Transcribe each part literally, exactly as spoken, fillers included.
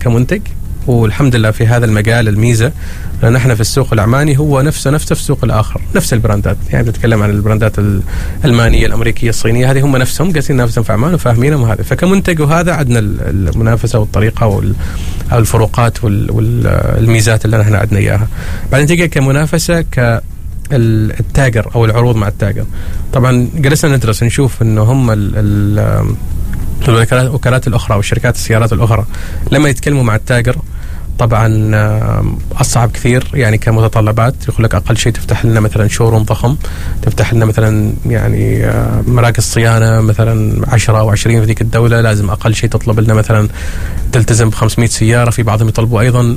كمنتج. والحمد لله في هذا المجال الميزة لأن احنا في السوق العماني هو نفسه نفسه في السوق الآخر، نفس البراندات، يعني بتتكلم عن البراندات الألمانية الأمريكية الصينية، هذه هم نفسهم قاسين نفسهم في عمان وفاهمينهم وهذا. فكمنتج وهذا عندنا المنافسة والطريقة والفروقات والميزات اللي احنا عندنا إياها. بعدين تيجي كمنافسة ك التاجر أو العروض مع التاجر. طبعا جلسنا ندرس نشوف إنه هم ال الوكالات الأخرى والشركات السيارات الأخرى لما يتكلموا مع التاجر طبعا أصعب كثير، يعني كمتطلبات يقول لك أقل شيء تفتح لنا مثلا شوروم ضخم، تفتح لنا مثلا يعني مراكز صيانة مثلا عشرة أو عشرين في ذيك الدولة، لازم أقل شيء تطلب لنا مثلا تلتزم بخمسمائة سيارة، في بعضهم يطلبوا أيضا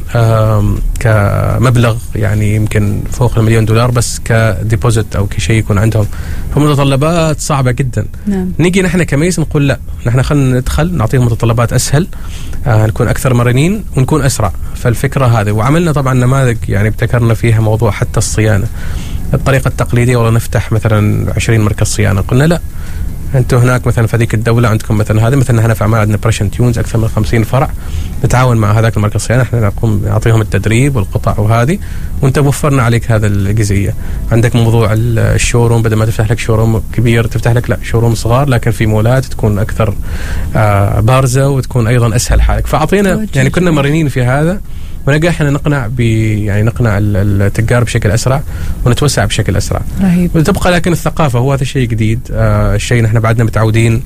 كمبلغ يعني يمكن فوق المليون دولار بس كديبوزيت أو كشيء يكون عندهم، فمتطلبات صعبة جدا. نعم. نيجي نحن كميس نقول لا، نحن خلينا ندخل نعطيهم متطلبات أسهل، آه نكون أكثر مرنين ونكون أسرع. فالفكرة هذه، وعملنا طبعا نماذج يعني ابتكرنا فيها موضوع حتى الصيانة. الطريقة التقليدية والله نفتح مثلا عشرين مركز صيانة، قلنا لا، أنتم هناك مثلا في هذيك الدولة عندكم مثلا هذا، مثلا هنا في عمان عندنا بريشن تيونز أكثر من خمسين فرع، نتعاون مع هذاك المركز الصيانة، احنا نقوم نعطيهم التدريب والقطع وهذه، وانت وفرنا عليك هذا الجزئية. عندك موضوع الشوروم، بدل ما تفتح لك شوروم كبير تفتح لك لا شوروم صغار لكن في مولات تكون أكثر آه بارزة وتكون أيضا أسهل حالك. فأعطينا يعني كنا مرنين في هذا، ونجحنا نقنع ب يعني نقنع التجار بشكل أسرع ونتوسع بشكل أسرع. رهيب. وتبقى لكن الثقافة هو هذا شيء جديد، آه الشيء نحن بعدنا متعودين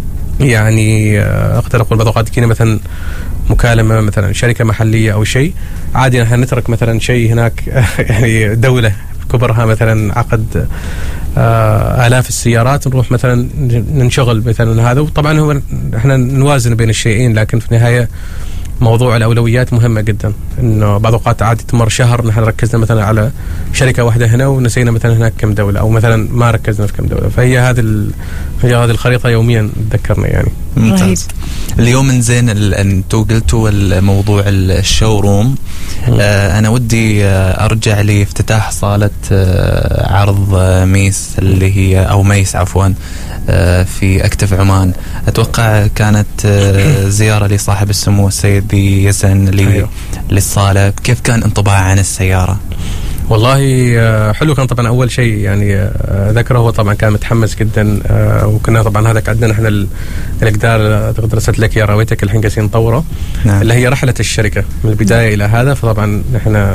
يعني آه أقدر أقول بعض الأوقات تجينا مثلا مكالمة مثلا شركة محلية أو شيء عادي، نحن نترك مثلا شيء هناك يعني دولة كبرها مثلا عقد آه آلاف السيارات، نروح مثلا ننشغل مثلا هذا. وطبعا هو احنا نوازن بين الشيئين، لكن في النهاية موضوع الأولويات مهمة جدا. إنه بعض الأوقات عادي تمر شهر نحن ركزنا مثلا على شركة واحدة هنا ونسينا مثلا هناك كم دولة، أو مثلا ما ركزنا في كم دولة. فهي هذه ال... هي هذه الخريطة يوميا تذكرنا يعني. ممتاز. اليوم من زين أنتوا قلتوا الموضوع الشوروم، آه أنا ودي أرجع لافتتاح صالة آه عرض ميس اللي هي أو ميس عفوا آه في أكتف عمان. أتوقع كانت آه زيارة لصاحب السمو السيد يزن لي للصالة، كيف كان انطباع عن السيارة؟ والله حلو كان. طبعا أول شيء يعني ذكره هو طبعا كان متحمس جدا، وكنا طبعا هذا عندنا احنا الإقدار درست لك يا راويتك الحين قاعدين نطوره. نعم. اللي هي رحلة الشركة من البداية إلى هذا. فطبعا احنا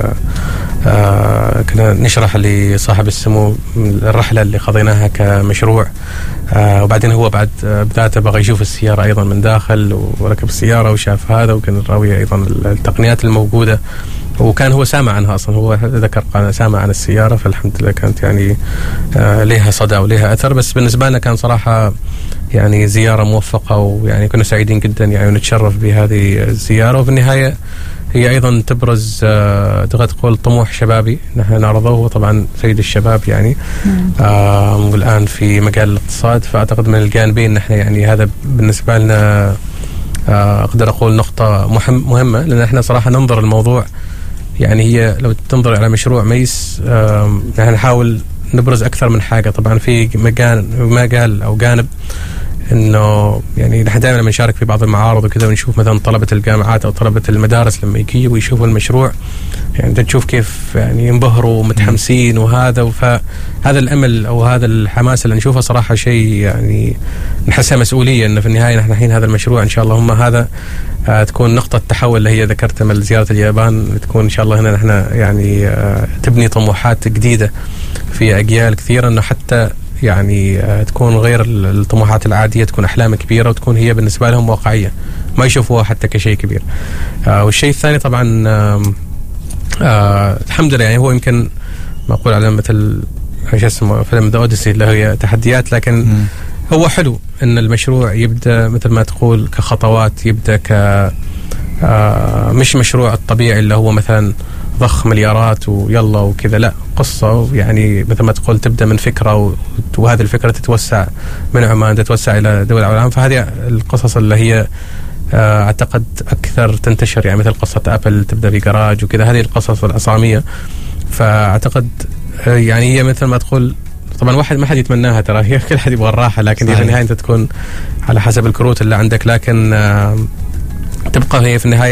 كنا نشرح لصاحب السمو الرحلة اللي خضيناها كمشروع، وبعدين هو بعد بدايته بغى يشوف السيارة أيضا من داخل، وركب السيارة وشاف هذا، وكان الراوية أيضا التقنيات الموجودة، وكان هو سامع عنها أصلا، هو ذكر قال سامع عن السيارة. فالحمد لله كانت يعني آه لها صدى ولها أثر. بس بالنسبة لنا كان صراحة يعني زيارة موفقة، ويعني كنا سعيدين جدا يعني ونتشرف بهذه الزيارة. وفي النهاية هي أيضا تبرز آه تقدر تقول طموح شبابي نحن نعرضه، هو طبعا سيد الشباب يعني آه والآن في مجال الاقتصاد. فأعتقد من الجانبين نحن يعني هذا بالنسبة لنا آه أقدر أقول نقطة مهم مهمة، لأن احنا صراحة ننظر الموضوع يعني هي لو تنظر على مشروع ميس يعني نحاول نبرز أكثر من حاجة. طبعا في مجال مجال أو جانب إنه يعني نحن دائما بنشارك في بعض المعارض وكذا، ونشوف مثلا طلبة الجامعات أو طلبة المدارس لما يجوا ويشوفوا المشروع يعني تشوف كيف يعني ينبهروا ومتحمسين وهذا. فهذا الأمل أو هذا الحماس اللي نشوفه صراحة شيء يعني نحسها مسؤولية، إنه في النهاية نحن الحين هذا المشروع إن شاء الله هم هذا آه تكون نقطة تحول اللي هي ذكرتها من زيارة اليابان، تكون إن شاء الله هنا نحن يعني آه تبني طموحات جديدة في أجيال كثيرة، إنه حتى يعني آه تكون غير الطموحات العادية، تكون أحلام كبيرة وتكون هي بالنسبة لهم واقعية، ما يشوفوها حتى كشيء كبير. آه والشيء الثاني طبعا آه آه الحمد لله يعني هو يمكن ما أقول على مثل ايش اسمه فيلم ذا اوديسي اللي هي تحديات، لكن م. هو حلو ان المشروع يبدا مثل ما تقول كخطوات، يبدا ك آه مش مشروع الطبيعي اللي هو مثلا ضخ مليارات ويلا وكذا، لا قصة يعني مثل ما تقول تبدا من فكرة، وهذه الفكرة تتوسع من عمان تتوسع الى دول العالم. فهذه القصص اللي هي آه اعتقد اكثر تنتشر، يعني مثل قصة ابل تبدا في جراج وكذا، هذه القصص العصامية. فاعتقد آه يعني هي مثل ما تقول طبعا واحد ما حد يتمناها، ترى هي كل حد يبغى الراحة، لكن في النهاية انت تكون على حسب الكروت اللي عندك، لكن آه تبقى هي في النهاية